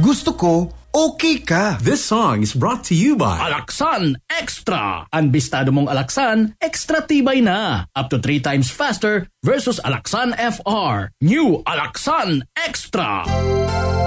gusto ko, okay ka. This song is brought to you by Alaxan Extra. Ambistado mong Alaxan, extra tibay na. Up to 3 times faster versus Alaxan FR. New Alaxan Extra.